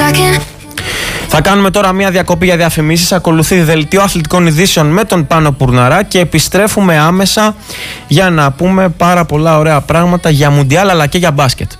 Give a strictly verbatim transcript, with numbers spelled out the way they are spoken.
Θα κάνουμε τώρα μια διακοπή για διαφημίσεις. Ακολουθεί δελτίο αθλητικών ειδήσεων με τον Πάνο Πουρναρά και επιστρέφουμε άμεσα για να πούμε πάρα πολλά ωραία πράγματα για Μουντιάλ αλλά και για μπάσκετ.